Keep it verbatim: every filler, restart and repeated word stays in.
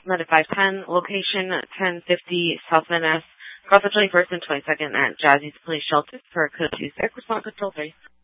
United five ten, location ten fifty South Van Ness, across the twenty-first and twenty-second at Jazzy's Police Shelter for Code two six, Response Control three.